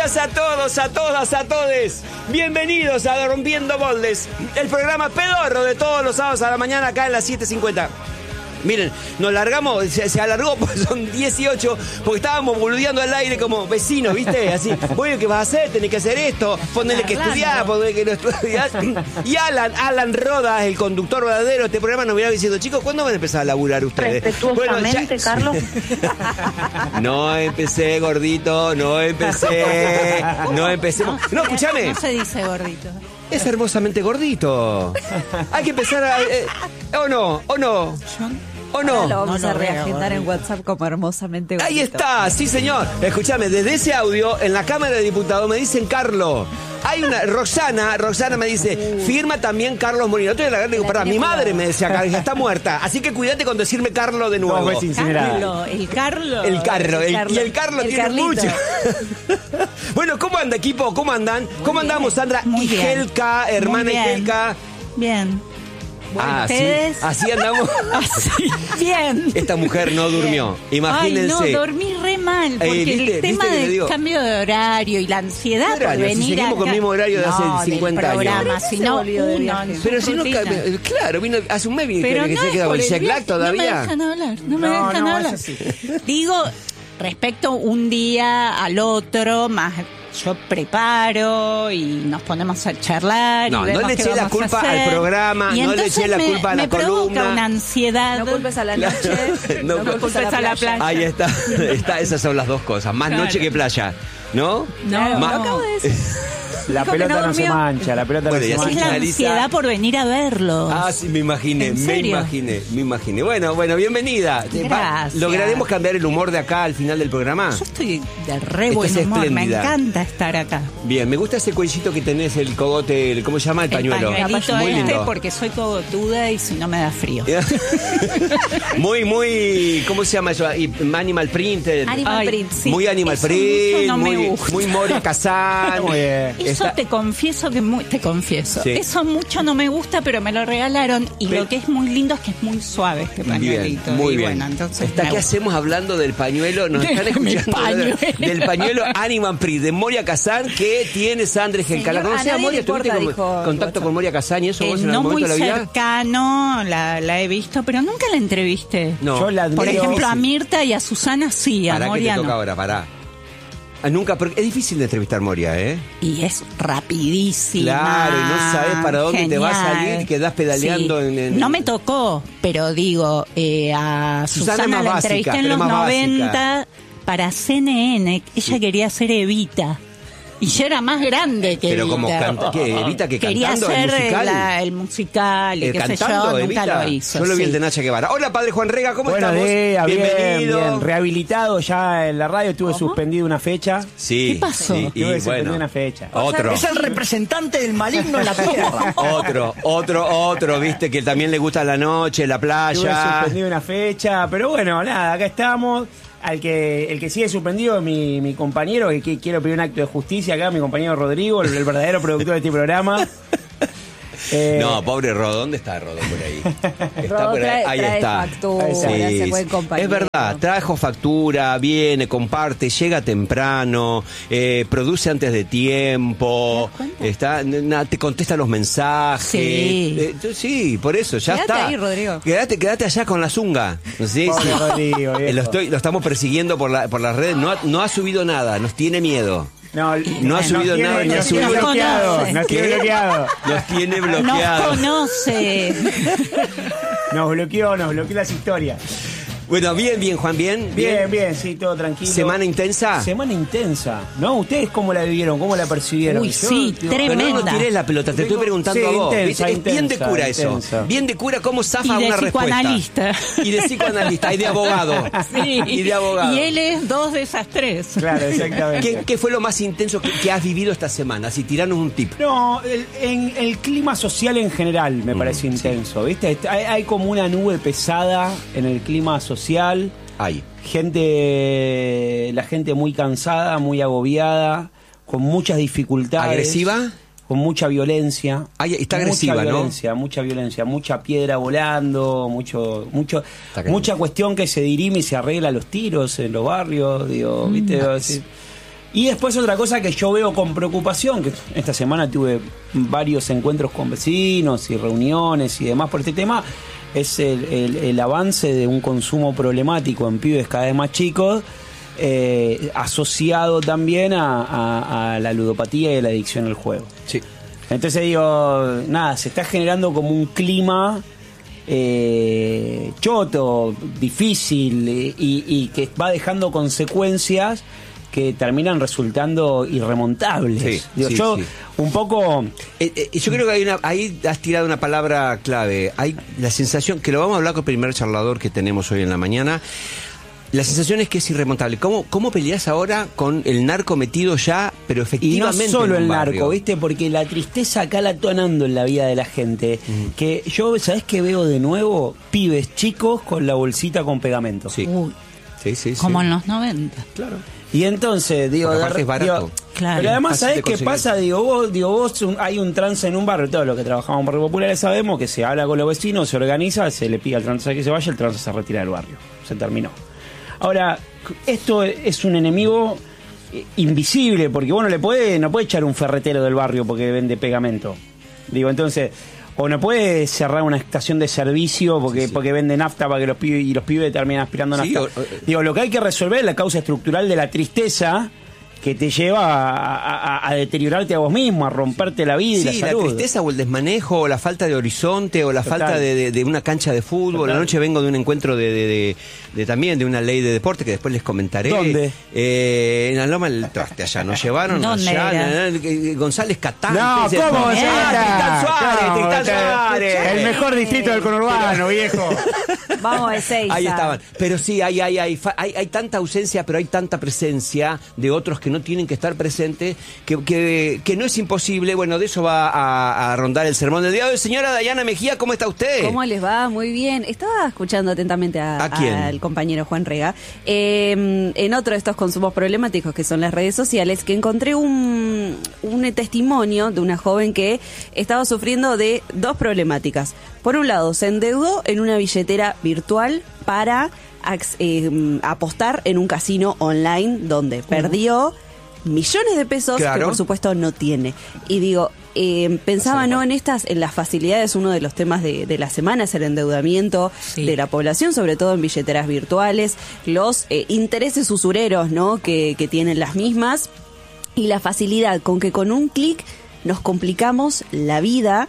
días a todos, a todas, a todes. Bienvenidos a Rompiendo Moldes, el programa pedorro de todos los sábados a la mañana acá en las 7:50. Miren, nos largamos, se alargó, pues son 18, porque estábamos boludeando al aire como vecinos, ¿viste? Así, bueno, ¿qué vas a hacer? Tenés que hacer esto, ponele que estudiar, ponele que no estudiar. Y Alan Rodas, el conductor verdadero de este programa, nos miraba diciendo, chicos, ¿cuándo van a empezar a laburar ustedes? Respetuosamente, bueno, Carlos. No empecé, gordito, no empecé. No empecemos. No, escúchame. No se dice gordito. Es hermosamente gordito. Hay que empezar a... ¿O no? ¿O no? ¿O no? Ahora lo vamos a reagendar en WhatsApp como hermosamente gordito. Ahí está, sí señor. Escúchame, desde ese audio, en la Cámara de Diputados me dicen Carlos. Hay una... Roxana me dice, firma también Carlos Molina. Estoy en la digo, perdón, mi madre me decía que está muerta. Así que cuídate con decirme Carlos de nuevo. El Carlos. Y el Carlos tiene Carlito. mucho. Bueno, ¿cómo anda, equipo? ¿Cómo andan? ¿Cómo andamos, Sandra? Muy bien. Igelka, hermana Muy bien. Igelka. Bien. Bueno, ¿sí? ¿ustedes? Así andamos. Así, bien. Esta mujer no durmió. Imagínense. Ay, no, dormí re mal. Porque ¿viste? el tema ¿Viste que te del digo? cambio de horario y la ansiedad ¿Qué horario? por venir Si seguimos acá. con el mismo horario de hace 50 del años. programa, si no, volvió de uno viaje. en Pero su si no, rutina. claro, vino hace un mes Pero que no se es queda con por el el jet lag viaje, todavía. No me dejan hablar, no me dejan hablar. Digo, respecto un día al otro, más yo preparo y nos ponemos a charlar. No, y vemos no le qué eché la vamos a culpa al hacer. programa, Y no le entonces eché la culpa a la me provoca columna. una ansiedad. No culpes a la noche, No no culpes a la playa. Ahí está, esas son las dos cosas. Más Claro. noche que playa, ¿no? No, Más- Lo acabo de decir. La Dijo que pelota no no se durmió. mancha, la pelota Bueno, no y se así Es mancha. la finaliza. ansiedad por venir a verlos. Ah, sí, me imaginé, ¿En serio? me imaginé. Bueno, bienvenida. Gracias. ¿Lograremos cambiar el humor de acá al final del programa? Yo estoy de re Estás buen humor, me espléndida. encanta estar acá. Bien, me gusta ese cuellito que tenés, el cogote, ¿cómo se llama? El pañuelo. El pañuelito Muy este lindo. porque soy cogotuda y si no me da frío. muy, ¿cómo se llama eso? Animal print. Animal Ay, print. sí. Muy Animal Eso Print, mucho no me muy, gusta. muy Moria Kazan. Muy bien. Eso Está- te confieso que Sí. eso mucho no me gusta, pero me lo regalaron y Pero- lo que es muy lindo es que es muy suave este pañuelito. Muy y bien. Bueno, entonces Está, me ¿qué gusta. hacemos hablando del pañuelo? Nos están De mi escuchando pañuelo. del pañuelo Animal Print de Moria Kazan que tiene Sandra Igelka. ¿La Señor, conocías, a nadie Moria? le importa, ¿Tuviste dijo contacto Guacho. con Moria Kazan y eso vos en No algún muy momento de la vida? cercano, la he visto, pero nunca la entrevisté. No. Yo la Por admiro. ejemplo, a Mirta y a Susana sí, a Pará que te Moria toca no. ahora, pará. Nunca, porque es difícil de entrevistar Moria, ¿eh? Y es rapidísima. Claro, y no sabes para dónde te va a genial. salir y quedás pedaleando Sí. en- No me tocó, pero digo, Susana a Susana es más la básica, entrevisté en pero los más básica. 90 para CNN. Ella quería ser Evita. Y yo era más grande que Pero Evita. como canta, ¿qué? ¿Evita que Quería cantando el hacer musical? el musical y qué sé ¿Cantando, yo, nunca Evita? lo hizo. Yo lo vi sí. el de Nacha Guevara. Hola, padre Juan Rega, ¿cómo Buenos estamos? días, Bienvenido. bien. Rehabilitado ya en la radio, estuve suspendido una fecha. Sí. ¿Qué pasó? sí, Estuve y suspendido bueno, una fecha. otro. Es el representante del maligno en la tierra. Otro, viste, que también le gusta la noche, la Estuve playa. suspendido una fecha, pero bueno, nada, acá estamos. El que sigue suspendido es mi compañero, que quiero pedir un acto de justicia acá, mi compañero Rodrigo, el verdadero productor de este programa. No, pobre Rodo, ¿dónde está Rodo por ahí? Está Rodo por ahí, ahí trae está. factura, Ahí se buen compañero. Es verdad, trajo factura, viene, comparte, llega temprano, produce antes de tiempo, te contesta los mensajes. Sí. Sí, por eso, ya Quédate está. ahí, Rodrigo. Quédate allá con la zunga. Sí, Pobre sí. Rodrigo, viejo. Lo estamos persiguiendo por las redes, no ha subido nada, nos tiene miedo. No ha subido nada, ni ha nos subido tiene bloqueado, conoce. nos tiene ¿Qué? bloqueado. Nos tiene Nos bloqueado. conoce. Nos bloqueó las historias. Bueno, bien, Juan, bien. Bien, sí, todo tranquilo. ¿Semana intensa? Semana intensa. ¿No? ¿Ustedes cómo la vivieron? ¿Cómo la percibieron? Uy, sí, Pero no tremenda. tires la pelota, te estoy preguntando Sí, a vos. intensa, ¿Viste? Es bien de intensa, cura intensa. eso. Bien de cura cómo zafa Y de una psicoanalista. respuesta. Y de psicoanalista, y de abogado. Sí. Y de abogado. Y él es dos de esas tres. Claro, exactamente. ¿Qué fue lo más intenso que has vivido esta semana? Si tiranos un tip. No, en el clima social en general me parece intenso, ¿viste? Hay como una nube pesada en el clima social. Ay. La gente muy cansada, muy agobiada, con muchas dificultades. ¿Agresiva? Con mucha violencia. Ay, está agresiva, mucha ¿no? violencia, mucha violencia, mucha piedra volando, mucha cañón. cuestión que se dirime y se arregla a los tiros en los barrios, digo, ¿viste? Y después otra cosa que yo veo con preocupación, que esta semana tuve varios encuentros con vecinos y reuniones y demás por este tema, es el avance de un consumo problemático en pibes cada vez más chicos, asociado también a la ludopatía y a la adicción al juego. Sí. Entonces digo, nada, se está generando como un clima choto, difícil y que va dejando consecuencias que terminan resultando irremontables. Sí, Digo, sí, yo sí. un poco... Yo creo que ahí has tirado una palabra clave. Hay la sensación, que lo vamos a hablar con el primer charlador que tenemos hoy en la mañana. La sensación es que es irremontable. ¿Cómo peleás ahora con el narco metido ya, pero efectivamente? Y no solo en un el narco, barrio? ¿viste? Porque la tristeza acá la tonando en la vida de la gente. Que yo, ¿sabés qué veo de nuevo? Pibes chicos con la bolsita con pegamento. Sí. Uy, Sí. como en los 90. Claro. Y entonces, digo, Porque aparte es barato. digo, Claro. pero además, Fácil ¿sabés de qué conseguir. pasa? Digo, vos hay un trance en un barrio, todos los que trabajamos en barrio populares sabemos que se habla con los vecinos, se organiza, se le pide al trance que se vaya, el trance se retira del barrio. Se terminó. Ahora, esto es un enemigo invisible, porque vos no puede echar un ferretero del barrio porque vende pegamento. Digo, entonces, o no puede cerrar una estación de servicio porque vende nafta para que los pibes terminen aspirando Sí, nafta. Digo, lo que hay que resolver es la causa estructural de la tristeza que te lleva a deteriorarte a vos mismo, a romperte la vida y la Sí, salud. la tristeza o el desmanejo o la falta de horizonte o la Total. falta de una cancha de fútbol. Total. Anoche vengo de un encuentro de también de una ley de deporte que después les comentaré. ¿Dónde? En la Loma del Traste, allá. Nos llevaron ¿Dónde allá. era? González Catán. No, ¿qué dice? ¿cómo Ah, Tristán Suárez, No, Tristán Suárez. el mejor distrito del conurbano, viejo. Vamos a Ezeiza. Ahí estaban. Pero sí, hay tanta ausencia, pero hay tanta presencia de otros que no tienen que estar presentes, que no es imposible. Bueno, de eso va a rondar el sermón del día de hoy. Señora Dayana Mejía, ¿cómo está usted? ¿Cómo les va? Muy bien. Estaba escuchando atentamente ¿A quién? al compañero Juan Rega en otro de estos consumos problemáticos que son las redes sociales, que encontré un testimonio de una joven que estaba sufriendo de dos problemáticas. Por un lado, se endeudó en una billetera virtual para apostar en un casino online donde perdió millones de pesos Claro. que por supuesto no tiene. Y digo, pensaba no en las facilidades. Uno de los temas de la semana es el endeudamiento Sí. de la población, sobre todo en billeteras virtuales, los intereses usureros, ¿no? que tienen las mismas, y la facilidad con que con un clic nos complicamos la vida.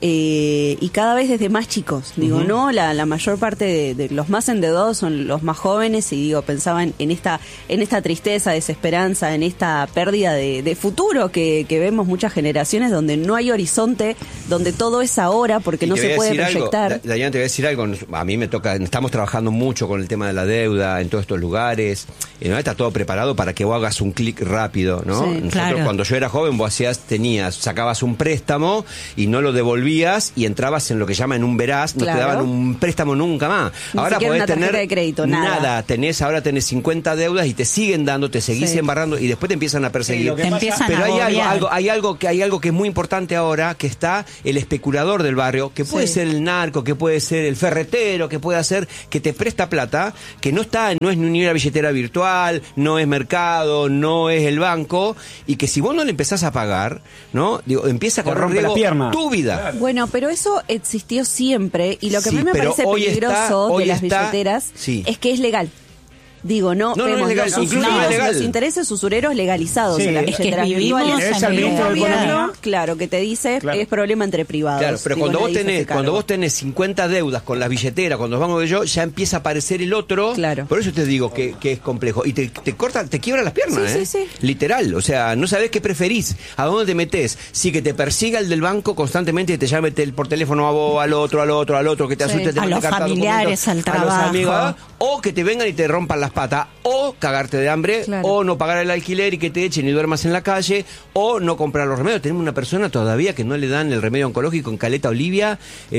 Y cada vez desde más chicos, digo, ¿no? La mayor parte de los más endeudados son los más jóvenes, y digo, pensaban en esta tristeza, desesperanza, en esta pérdida de futuro que vemos muchas generaciones donde no hay horizonte, donde todo es ahora porque Y no te se voy a puede decir proyectar. algo, Dayana, te voy a decir algo. A mí me toca, estamos trabajando mucho con el tema de la deuda en todos estos lugares. ¿No? Está todo preparado para que vos hagas un clic rápido, ¿no? Sí, Nosotros, claro. cuando yo era joven, vos sacabas un préstamo y no lo devolvías y entrabas en lo que llaman un veraz, no Claro. te daban un préstamo nunca más. Ni Ahora siquiera podés una tarjeta tener de crédito, nada. Ahora tenés 50 deudas y te siguen dando, te seguís Sí. embarrando y después te empiezan a perseguir. Sí, lo que Te pasa- empiezan Pero a agobiar. hay algo que es muy importante ahora, que está el especulador del barrio, que puede Sí. ser el narco, que puede ser el ferretero, que puede ser que te presta plata, que no es ni una billetera virtual, no es mercado, no es el banco, y que si vos no le empezás a pagar, ¿no? Digo, empieza a Te correr rompe la riesgo pierna. tu vida. Bueno, pero eso existió siempre, y lo que Sí, a mí me pero parece hoy peligroso hoy de las está- billeteras sí. es que es legal. Digo, no, No, no vemos es legal, los, incluso es legal. los intereses usureros legalizados Sí, en las es que billeteras vivimos virtuales. en Y un ministro de gobierno, Economía. claro, que te dice Claro. es problema entre privados. Claro, pero Digo, cuando nadie se hace cuando cargo. vos tenés 50 deudas con las billeteras, cuando nos vamos de yo, ya empieza a aparecer el otro. Claro. Por eso te digo que es complejo. Y te corta, te quiebra las piernas, Sí, ¿eh? sí, sí. Literal. O sea, no sabés qué preferís, a dónde te metés. Sí, que te persiga el del banco constantemente y te llame por teléfono a vos, al otro, que te Sí. asuste, te A mande los carta, familiares, documentos, al a los trabajo. amigos, o que te vengan y te rompan las patas, o cagarte de hambre, Claro. o no pagar el alquiler y que te echen y duermas en la calle, o no comprar los remedios. Tenemos una persona todavía que no le dan el remedio oncológico en Caleta Olivia,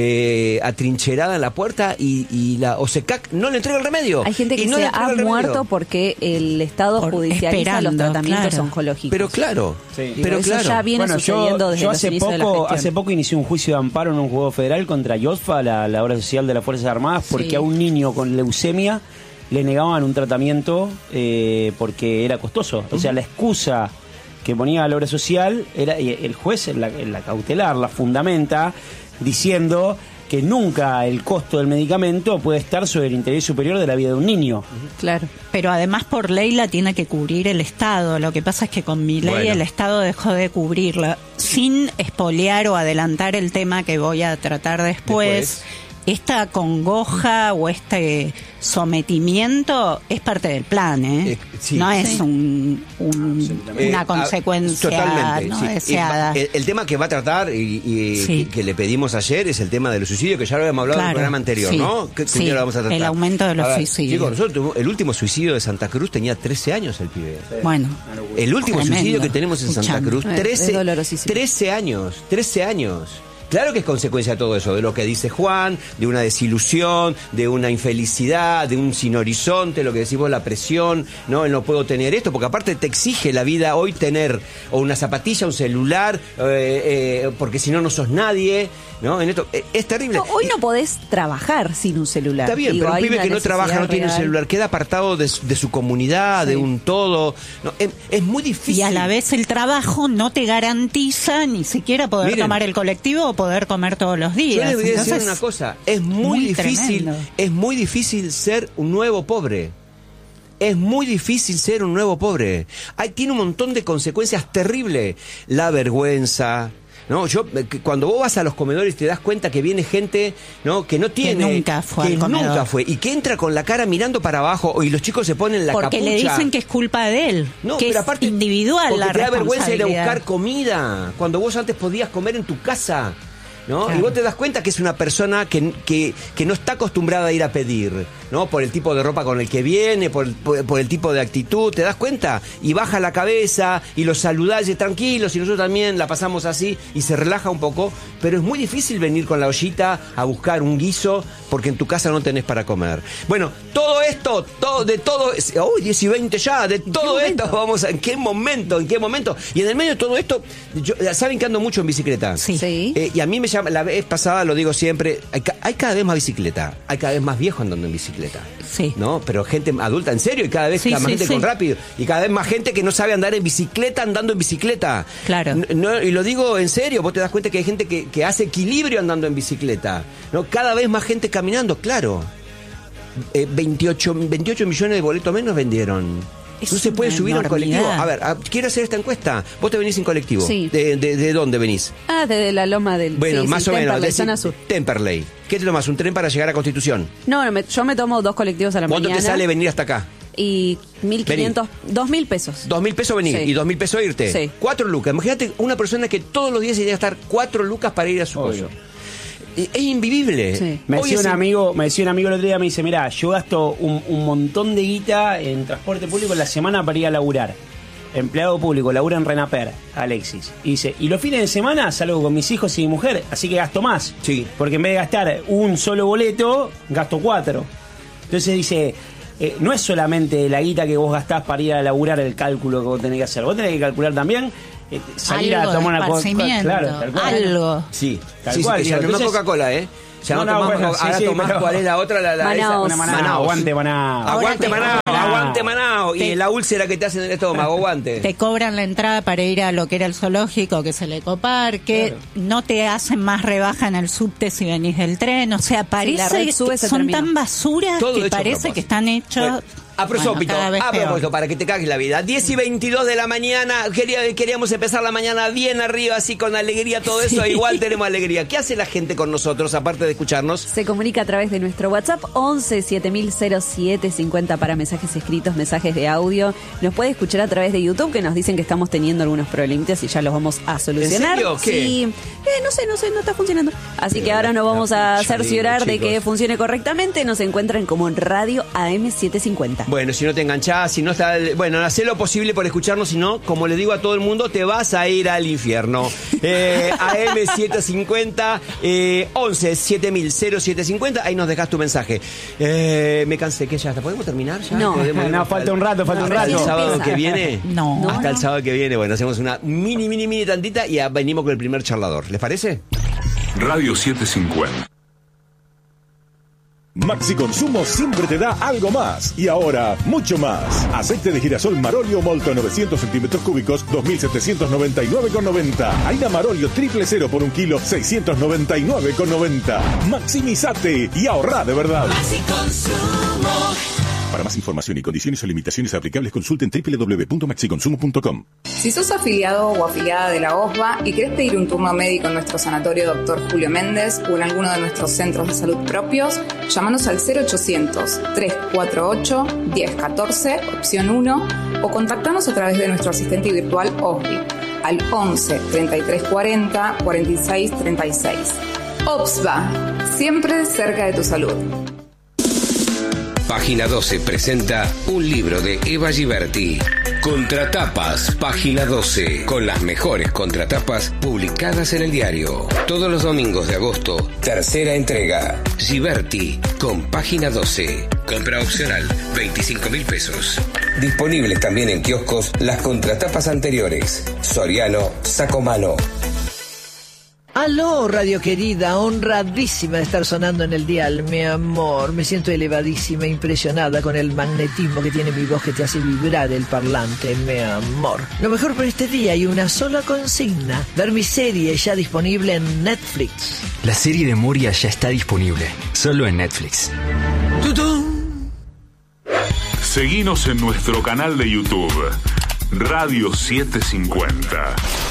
atrincherada en la puerta, y la OSECAC no le entrega el remedio. Hay gente que Y no se le entrega ha el remedio. muerto porque el Estado judicializa esperando, los tratamientos claro. oncológicos. Pero claro, Sí. Digo, pero eso claro. ya viene sucediendo desde los hace inicios de la poco, gestión. hace poco inicié un juicio de amparo en un juzgado federal contra YOSFA, la obra social de las Fuerzas Armadas, porque Sí. a un niño con leucemia le negaban un tratamiento porque era costoso. O sea, la excusa que ponía la obra social era, y el juez en la cautelar la fundamenta diciendo que nunca el costo del medicamento puede estar sobre el interés superior de la vida de un niño. Claro. Pero además por ley la tiene que cubrir el Estado. Lo que pasa es que con mi ley el Estado dejó de cubrirla. Sin espolear o adelantar el tema que voy a tratar después. Esta congoja o este sometimiento es parte del plan, sí. No es una consecuencia totalmente, no sí. deseada. El tema que va a tratar y que le pedimos ayer es el tema de los suicidios, que ya lo habíamos hablado en el programa anterior, ¿no? ¿Qué lo vamos a tratar? El aumento de los suicidios. Chicos, nosotros el último suicidio de Santa Cruz tenía 13 años el pibe. Bueno. El último tremendo. Suicidio que tenemos en Santa Cruz, 13 años. Claro que es consecuencia de todo eso, de lo que dice Juan, de una desilusión, de una infelicidad, de un sin horizonte, lo que decís vos, la presión, no puedo tener esto, porque aparte te exige la vida hoy tener o una zapatilla, un celular, porque si no, no sos nadie, ¿no? En esto, es terrible. No, hoy no podés trabajar sin un celular. Está bien, pero un pibe que no trabaja, no tiene un celular, queda apartado de su comunidad, de un todo. No, es muy difícil. Y a la vez el trabajo no te garantiza ni siquiera poder tomar el colectivo o poder comer todos los días. Yo les voy a decir una cosa, es muy difícil, tremendo. Es muy difícil ser un nuevo pobre. Es muy difícil ser un nuevo pobre. Tiene un montón de consecuencias terribles. La vergüenza, ¿no? Cuando vos vas a los comedores te das cuenta que viene gente, ¿no? Que no tiene, que nunca fue y que entra con la cara mirando para abajo y los chicos se ponen la porque capucha. Le dicen que es culpa de él, no, que pero es aparte, individual la responsabilidad. Porque te da vergüenza ir a responsabilidad. buscar comida cuando vos antes podías comer en tu casa, ¿no? Claro. Y vos te das cuenta que es una persona que no está acostumbrada a ir a pedir, ¿no? Por el tipo de ropa con el que viene, por el tipo de actitud, ¿te das cuenta? Y baja la cabeza y los saludás y tranquilos, y nosotros también la pasamos así y se relaja un poco, pero es muy difícil venir con la ollita a buscar un guiso porque en tu casa no tenés para comer. Bueno, todo esto, de todo, 10 y 20 ya, de todo esto vamos a, ¿en qué momento? Y en el medio de todo esto, ¿saben que ando mucho en bicicleta? Sí. Y a mí me llama, la vez pasada lo digo siempre, hay cada vez más bicicleta, hay cada vez más viejos andando en bicicleta. Sí. ¿No? Pero gente adulta, en serio, y cada vez más gente con rápido, y cada vez más gente que no sabe andar en bicicleta, andando en bicicleta. Claro. Y lo digo en serio, vos te das cuenta que hay gente que hace equilibrio andando en bicicleta, ¿no? Cada vez más gente caminando, claro. 28 millones de boletos menos vendieron. No se puede subir a un colectivo. A ver, quiero hacer esta encuesta. Vos te venís en colectivo. Sí. ¿De dónde venís? Desde la loma del... Bueno, más o menos. De zona sur. Temperley. ¿Qué te tomas? ¿Un tren para llegar a Constitución? No, yo me tomo 2 colectivos a la mañana. ¿Cuánto te sale venir hasta acá? Y 1.500, 2.000 pesos. 2.000 pesos venir y 2.000 pesos irte. Sí. 4 lucas. Imagínate una persona que todos los días se tiene que gastar 4 lucas para ir a su coso. Es invivible. Sí. Me decía un amigo el otro día, me dice, mirá, yo gasto un montón de guita en transporte público en la semana para ir a laburar. Empleado público, labura en Renaper, Alexis. Y dice, y los fines de semana salgo con mis hijos y mi mujer, así que gasto más. Sí. Porque en vez de gastar un solo boleto, gasto 4. Entonces dice, no es solamente la guita que vos gastás para ir a laburar el cálculo que vos tenés que hacer. Vos tenés que calcular también salir algo a tomar una cosa. Claro, tal cual. algo. Sí, Tal cual. Ya tomás Coca-Cola, Ya no tomás, bueno, ahora tomás, pero... ¿cuál es la otra? Manaos. Una Manaos. Aguante Manaos. Aguante Manaos. Y la úlcera que te hacen en el estómago, aguante. Te cobran la entrada para ir a lo que era el zoológico, que es el ecoparque. Claro. No te hacen más rebaja en el subte si venís del tren. O sea, parece que son tan basuras que parece que están hechos... Bueno. A propósito, para que te cagues la vida. 10 y 22 de la mañana, queríamos empezar la mañana bien arriba, así con alegría, todo eso, igual tenemos alegría. ¿Qué hace la gente con nosotros, aparte de escucharnos? Se comunica a través de nuestro WhatsApp, 11 7007 50 para mensajes escritos, mensajes de audio. Nos puede escuchar a través de YouTube, que nos dicen que estamos teniendo algunos problemitas y ya los vamos a solucionar. ¿En serio? ¿Qué? Sí. No sé, no está funcionando. Así que ahora nos vamos a cerciorar de que funcione correctamente. Nos encuentran como en Radio AM750. Bueno, si no te enganchás, si no está... Bueno, hacé lo posible por escucharnos, si no, como le digo a todo el mundo, te vas a ir al infierno. AM750, 11 700750, ahí nos dejas tu mensaje. Me cansé, ¿qué ya? ¿Hasta podemos terminar ya? No, falta un rato. ¿Hasta el sábado que viene? No. Hasta el sábado que viene, bueno, hacemos una mini tantita y venimos con el primer charlador. ¿Les parece? Radio 750. Maxi Consumo siempre te da algo más. Y ahora, mucho más. Aceite de girasol Marolio Molto 900 centímetros cúbicos, 2.799,90. Harina Marolio 000 por 1 kilo, 699,90. Maximizate y ahorrá de verdad. Maxi Consumo. Para más información y condiciones o limitaciones aplicables, consulten www.maxiconsumo.com. Si sos afiliado o afiliada de la OSBA y querés pedir un turno médico en nuestro sanatorio Dr. Julio Méndez o en alguno de nuestros centros de salud propios, llámanos al 0800-348-1014, opción 1, o contactanos a través de nuestro asistente virtual OSBI al 11 33 40 46 36. OSBA, siempre cerca de tu salud. Página 12 presenta un libro de Eva Giberti. Contratapas, Página 12, con las mejores contratapas publicadas en el diario. Todos los domingos de agosto, tercera entrega. Giberti, con Página 12. Compra opcional, 25.000 pesos. Disponibles también en kioscos las contratapas anteriores. Soriano, Sacomano. Aló, radio querida, honradísima de estar sonando en el dial, mi amor. Me siento elevadísima, impresionada con el magnetismo que tiene mi voz que te hace vibrar el parlante, mi amor. Lo mejor por este día hay una sola consigna: ver mi serie ya disponible en Netflix. La serie de Moria ya está disponible, solo en Netflix. ¡Tutún! Seguinos en nuestro canal de YouTube, Radio 750.